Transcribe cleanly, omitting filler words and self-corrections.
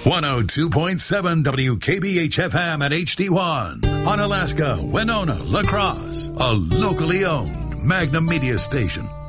102.7 WKBH-FM at HD1 on Alaska, Winona, La Crosse, a locally owned Magnum Media station.